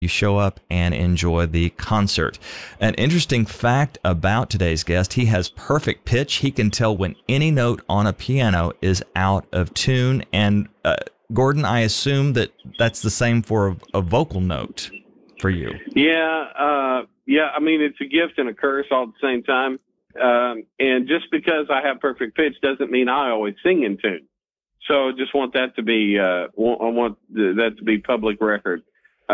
you show up and enjoy the concert. An interesting fact about today's guest, he has perfect pitch. He can tell when any note on a piano is out of tune. And Gordon, I assume that that's the same for a vocal note for you. Yeah. I mean, it's a gift and a curse all at the same time. And just because I have perfect pitch doesn't mean I always sing in tune. So just want that to be, I want that to be public record.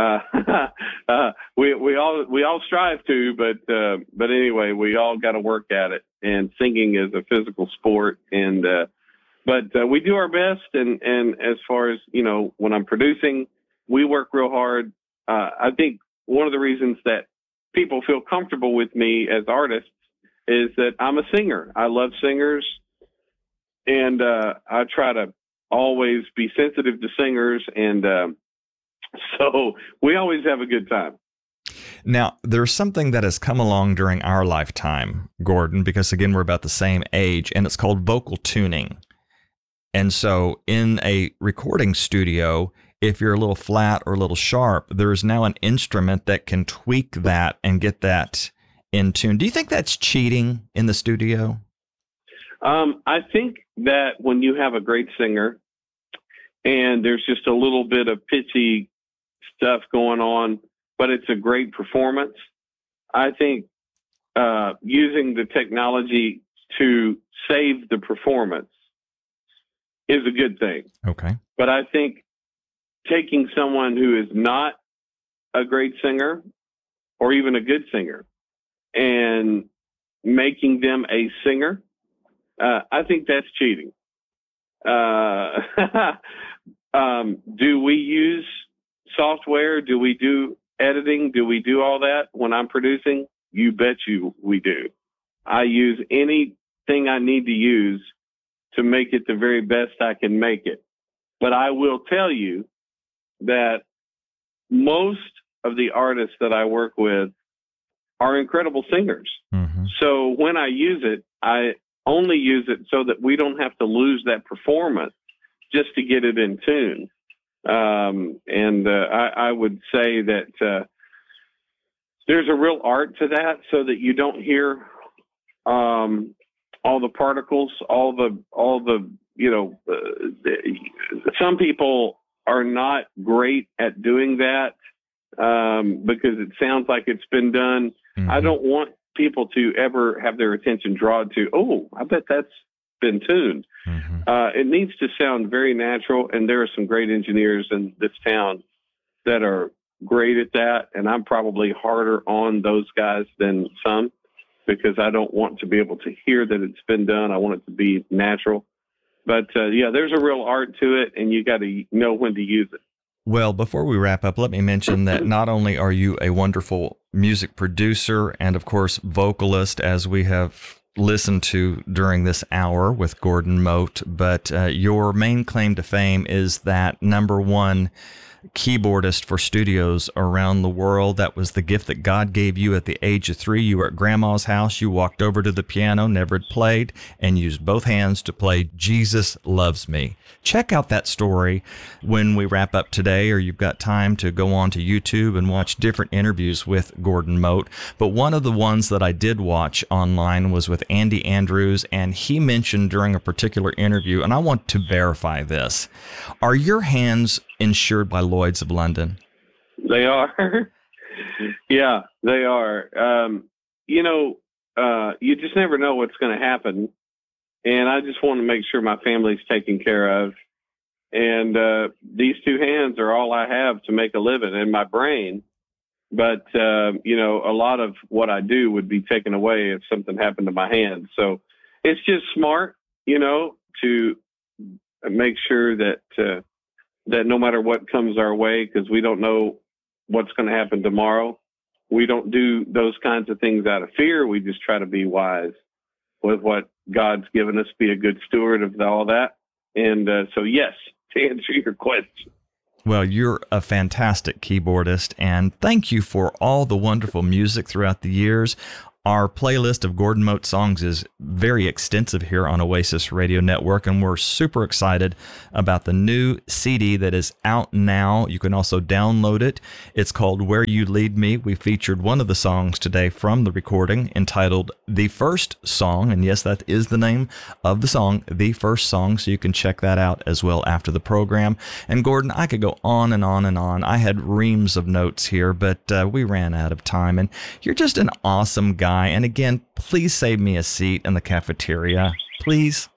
We all strive to, but anyway, we all got to work at it. And singing is a physical sport, but we do our best. And as far as when I'm producing, we work real hard. I think one of the reasons that people feel comfortable with me as artists is that I'm a singer. I love singers, and I try to always be sensitive to singers, and so we always have a good time. Now, there's something that has come along during our lifetime, Gordon, because again, we're about the same age, and it's called vocal tuning. And so in a recording studio, if you're a little flat or a little sharp, there is now an instrument that can tweak that and get that in tune. Do you think that's cheating in the studio? I think that when you have a great singer and there's just a little bit of pitchy stuff going on, but it's a great performance, I think using the technology to save the performance is a good thing. Okay. But I think taking someone who is not a great singer or even a good singer and making them a singer, I think that's cheating. Do we use software? Do we do editing? Do we do all that when I'm producing? You bet you we do. I use anything I need to use to make it the very best I can make it. But I will tell you that most of the artists that I work with are incredible singers. Mm-hmm. So when I use it, I only use it so that we don't have to lose that performance just to get it in tune. I would say that there's a real art to that, so that you don't hear all the particles, all the some people are not great at doing that because it sounds like it's been done. Mm-hmm. I don't want people to ever have their attention drawn to, oh, I bet that's been tuned. Mm-hmm. It needs to sound very natural, and there are some great engineers in this town that are great at that, and I'm probably harder on those guys than some because I don't want to be able to hear that it's been done. I want it to be natural. But, there's a real art to it, and you got to know when to use it. Well, before we wrap up, let me mention that not only are you a wonderful music producer and, of course, vocalist, as we have listened to during this hour with Gordon Mote, but your main claim to fame is that #1 keyboardist for studios around the world. That was the gift that God gave you at the age of 3. You were at grandma's house. You walked over to the piano, never had played, and used both hands to play Jesus Loves Me. Check out that story when we wrap up today, or you've got time to go on to YouTube and watch different interviews with Gordon Mote. But one of the ones that I did watch online was with Andy Andrews, and he mentioned during a particular interview, and I want to verify this, are your hands insured by Lloyd's of London? They are. Yeah, they are. You just never know what's going to happen. And I just want to make sure my family's taken care of. And these 2 hands are all I have to make a living, in my brain. But, a lot of what I do would be taken away if something happened to my hand. So it's just smart, to make sure that no matter what comes our way, because we don't know what's going to happen tomorrow, we don't do those kinds of things out of fear. We just try to be wise with what God's given us, be a good steward of all that. And so, yes, to answer your question. Well, you're a fantastic keyboardist, and thank you for all the wonderful music throughout the years. Our playlist of Gordon Mote songs is very extensive here on Oasis Radio Network, and we're super excited about the new CD that is out now. You can also download it. It's called Where You Lead Me. We featured one of the songs today from the recording entitled The First Song, and yes, that is the name of the song, The First Song, so you can check that out as well after the program. And Gordon, I could go on and on and on. I had reams of notes here, but we ran out of time, and you're just an awesome guy. And again, please save me a seat in the cafeteria, please.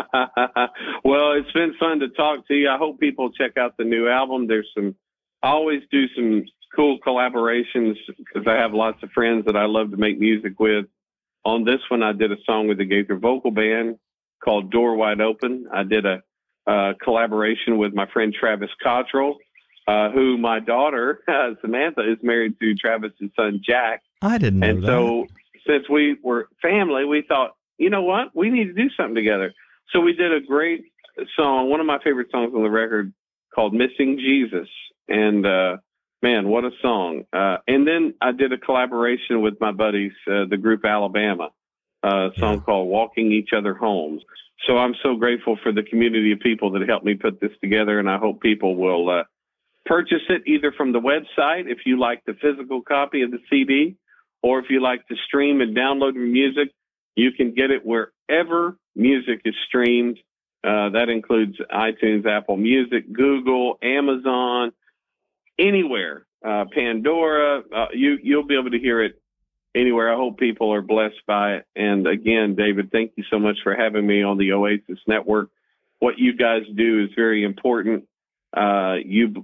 Well, it's been fun to talk to you. I hope people check out the new album. I always do some cool collaborations because I have lots of friends that I love to make music with. On this one, I did a song with the Gaither Vocal Band called Door Wide Open. I did a collaboration with my friend Travis Cottrell, who my daughter, Samantha, is married to Travis's son, Jack. I didn't know that. And so since we were family, we thought, you know what? We need to do something together. So we did a great song, one of my favorite songs on the record called Missing Jesus. And, man, what a song. And then I did a collaboration with my buddies, the group Alabama, a song called Walking Each Other Home. So I'm so grateful for the community of people that helped me put this together, and I hope people will purchase it either from the website if you like the physical copy of the CD, or if you like to stream and download your music. You can get it wherever music is streamed. That includes iTunes, Apple Music, Google, Amazon, anywhere, Pandora. You'll be able to hear it anywhere. I hope people are blessed by it. And again, David, thank you so much for having me on the Oasis Network. What you guys do is very important. You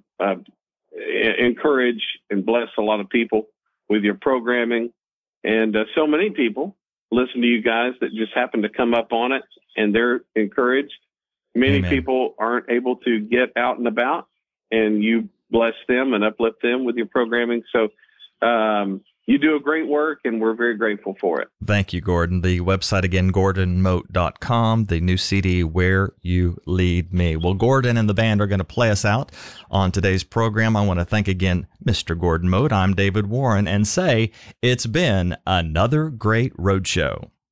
encourage and bless a lot of people with your programming. And so many people listen to you guys that just happen to come up on it, and they're encouraged. Many Amen. people aren't able to get out and about, and you bless them and uplift them with your programming. So you do a great work, and we're very grateful for it. Thank you, Gordon. The website again, gordonmote.com, the new CD, Where You Lead Me. Well, Gordon and the band are going to play us out on today's program. I want to thank again Mr. Gordon Mote. I'm David Warren, and say it's been another great roadshow.